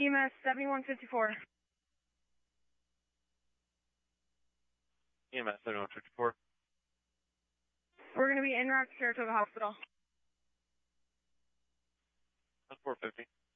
EMS 7154. EMS 7154. We're going to be en route to Saratoga Hospital. That's 450.